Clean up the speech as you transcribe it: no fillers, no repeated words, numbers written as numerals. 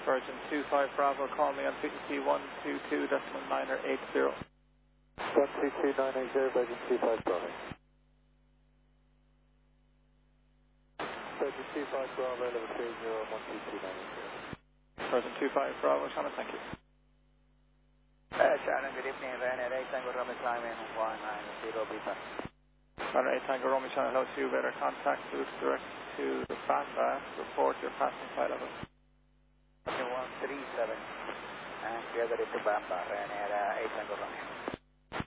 Virgin 25 Bravo, call me on frequency 122.980. 122.980, Virgin 25 Bravo. Virgin 25 Bravo, level 30, 122.980. Virgin 25 Bravo, Shannon, thank you. Shannon, good evening. Ryanair 8 Tango Romeo climbing 190 Beta. Ryanair 8 Tango Romeo, Shannon, hello to you. Better contact route direct to the Banda. Report your passing flight level. 137 and clear the to Bamba, Ryanair 8 Tango Romeo.